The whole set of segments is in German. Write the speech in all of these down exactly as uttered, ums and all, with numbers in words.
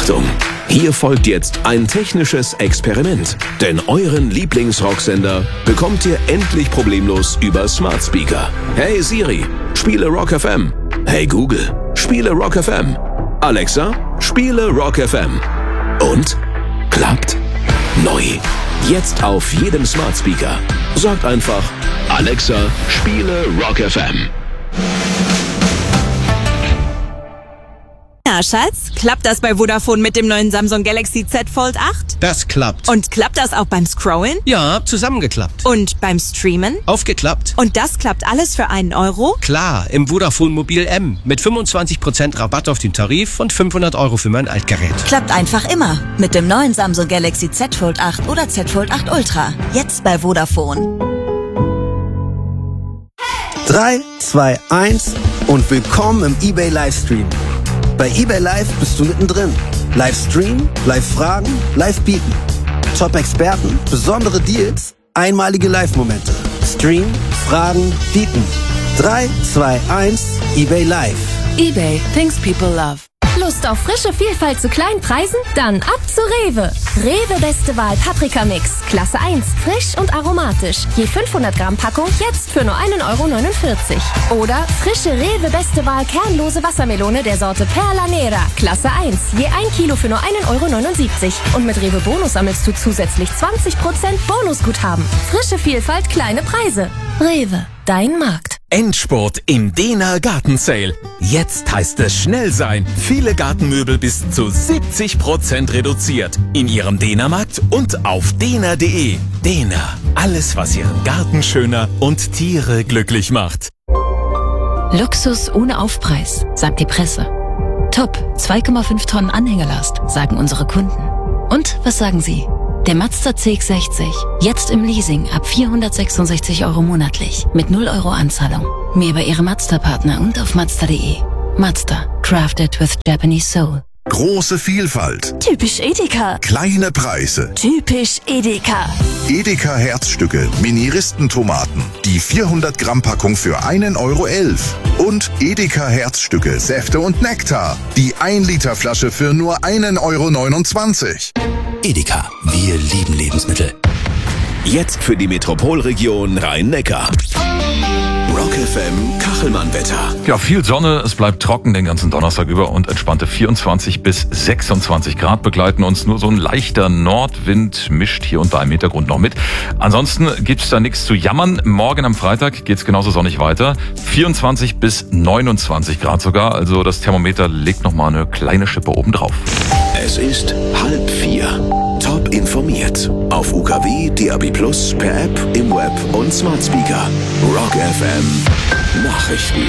Achtung! Hier folgt jetzt ein technisches Experiment. Denn euren Lieblingsrocksender bekommt ihr endlich problemlos über Smart Speaker. Hey Siri, spiele Rock F M. Hey Google, spiele Rock F M. Alexa, spiele Rock F M. Und? Klappt? Neu. Jetzt auf jedem Smart Speaker. Sagt einfach, Alexa, spiele Rock F M. Na, Schatz, klappt das bei Vodafone mit dem neuen Samsung Galaxy Z Fold acht? Das klappt. Und klappt das auch beim Scrollen? Ja, zusammengeklappt. Und beim Streamen? Aufgeklappt. Und das klappt alles für einen Euro? Klar, im Vodafone Mobil M. Mit fünfundzwanzig Prozent Rabatt auf den Tarif und fünfhundert Euro für mein Altgerät. Klappt einfach immer. Mit dem neuen Samsung Galaxy Z Fold acht oder Z Fold acht Ultra. Jetzt bei Vodafone. drei, zwei, eins und willkommen im eBay Livestream. Bei eBay Live bist du mittendrin. Livestream, Live-Fragen, Live-Bieten. Top-Experten, besondere Deals, einmalige Live-Momente. Stream, Fragen, Bieten. drei, zwei, eins, eBay Live. eBay, things people love. Lust auf frische Vielfalt zu kleinen Preisen? Dann ab zu Rewe. Rewe Beste Wahl Paprika-Mix. Klasse eins. Frisch und aromatisch. Je fünfhundert Gramm Packung jetzt für nur ein Euro neunundvierzig. Oder frische Rewe Beste Wahl kernlose Wassermelone der Sorte Perla Nera. Klasse eins. Je ein Kilo für nur ein Euro neunundsiebzig. Und mit Rewe Bonus sammelst du zusätzlich zwanzig Prozent Bonusguthaben. Frische Vielfalt, kleine Preise. Rewe, dein Markt. Endspurt im Dena Garten Sale. Jetzt heißt es schnell sein. Viele Gartenmöbel bis zu siebzig Prozent reduziert. In Ihrem Dena-Markt und auf dena punkt de. Dena. Alles, was Ihren Garten schöner und Tiere glücklich macht. Luxus ohne Aufpreis, sagt die Presse. Top, zwei Komma fünf Tonnen Anhängelast, sagen unsere Kunden. Und was sagen Sie? Der Mazda C X sechzig. Jetzt im Leasing ab vierhundertsechsundsechzig Euro monatlich. Mit null Euro Anzahlung. Mehr bei Ihrem Mazda-Partner und auf mazda punkt de. Mazda. Crafted with Japanese Soul. Große Vielfalt. Typisch Edeka. Kleine Preise. Typisch Edeka. Edeka Herzstücke, Mini-Ristentomaten. Die vierhundert Gramm Packung für einen Euro elf. Und Edeka Herzstücke, Säfte und Nektar. Die ein Liter Flasche für nur einen Euro neunundzwanzig. Edeka, wir lieben Lebensmittel. Jetzt für die Metropolregion Rhein-Neckar. Rock F M Kachelmann-Wetter. Ja, viel Sonne, es bleibt trocken den ganzen Donnerstag über und entspannte vierundzwanzig bis sechsundzwanzig Grad begleiten uns. Nur so ein leichter Nordwind mischt hier und da im Hintergrund noch mit. Ansonsten gibt's da nichts zu jammern. Morgen am Freitag geht's genauso sonnig weiter. vierundzwanzig bis neunundzwanzig Grad sogar. Also das Thermometer legt noch mal eine kleine Schippe oben drauf. Es ist halb vier. Top informiert. Auf U K W, D A B plus, per App, im Web und Smart Speaker. Rock F M Nachrichten.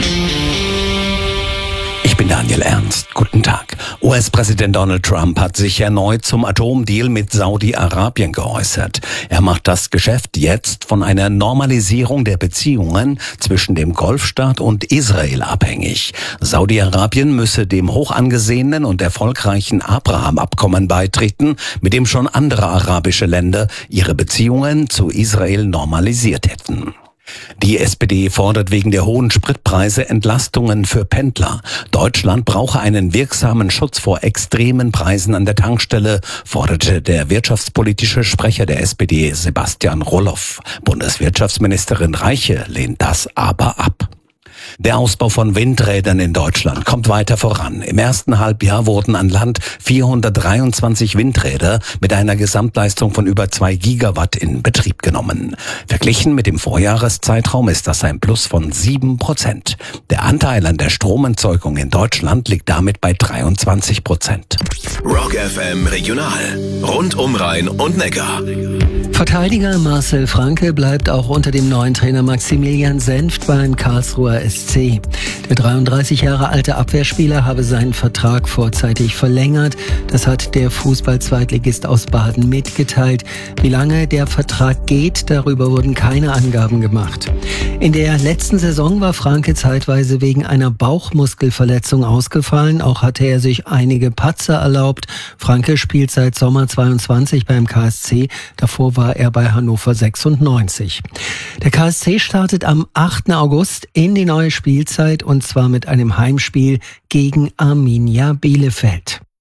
Ich bin Daniel Ernst. Guten Tag. U S-Präsident Donald Trump hat sich erneut zum Atomdeal mit Saudi-Arabien geäußert. Er macht das Geschäft jetzt von einer Normalisierung der Beziehungen zwischen dem Golfstaat und Israel abhängig. Saudi-Arabien müsse dem hoch angesehenen und erfolgreichen Abraham-Abkommen beitreten, mit dem schon andere arabische Länder ihre Beziehungen zu Israel normalisiert hätten. Die S P D fordert wegen der hohen Spritpreise Entlastungen für Pendler. Deutschland brauche einen wirksamen Schutz vor extremen Preisen an der Tankstelle, forderte der wirtschaftspolitische Sprecher der S P D Sebastian Roloff. Bundeswirtschaftsministerin Reiche lehnt das aber ab. Der Ausbau von Windrädern in Deutschland kommt weiter voran. Im ersten Halbjahr wurden an Land vierhundertdreiundzwanzig Windräder mit einer Gesamtleistung von über zwei Gigawatt in Betrieb genommen. Verglichen mit dem Vorjahreszeitraum ist das ein Plus von sieben Prozent. Der Anteil an der Stromerzeugung in Deutschland liegt damit bei dreiundzwanzig Prozent. Rock F M Regional. Rund um Rhein und Neckar. Verteidiger Marcel Franke bleibt auch unter dem neuen Trainer Maximilian Senft beim Karlsruher S C. Der dreiunddreißig Jahre alte Abwehrspieler habe seinen Vertrag vorzeitig verlängert. Das hat der Fußball-Zweitligist aus Baden mitgeteilt. Wie lange der Vertrag geht, darüber wurden keine Angaben gemacht. In der letzten Saison war Franke zeitweise wegen einer Bauchmuskelverletzung ausgefallen. Auch hatte er sich einige Patzer erlaubt. Franke spielt seit Sommer zweiundzwanzig beim K S C. Davor war er bei Hannover sechsundneunzig. Der K S C startet am achten August in die neue Spielzeit und zwar mit einem Heimspiel gegen Arminia Bielefeld.